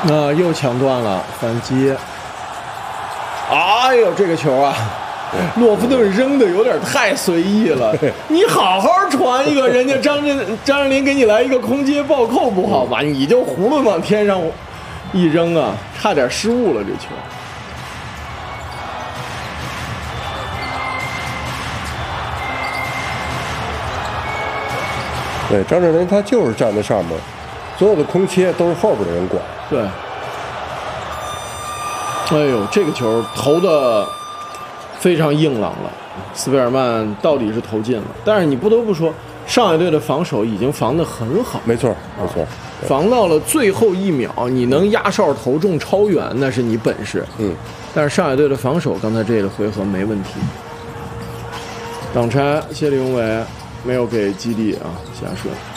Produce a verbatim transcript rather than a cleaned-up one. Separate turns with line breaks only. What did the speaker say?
那、啊、又抢断了反击。哎呦，这个球啊，洛夫顿扔的有点太随意了。你好好传一个，人家张镇张镇麟给你来一个空接暴扣不好吧？你就囫囵往天上一扔啊，差点失误了这球。
对，张镇麟他就是站在上面，所有的空切都是后边的人管。
对。哎呦，这个球投的非常硬朗了，斯佩尔曼到底是投进了，但是你不得不说，上海队的防守已经防得很好。
没错，没错，
防到了最后一秒，你能压哨投中超远，那是你本事。
嗯，
但是上海队的防守刚才这个回合没问题。挡拆，谢立永伟没有给基地啊，下顺。